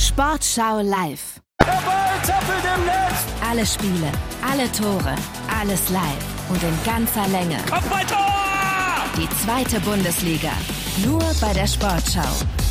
Sportschau live. Der Ball zappelt im Netz. Alle Spiele, alle Tore, alles live und in ganzer Länge. Kopfballtor! Die zweite Bundesliga, nur bei der Sportschau.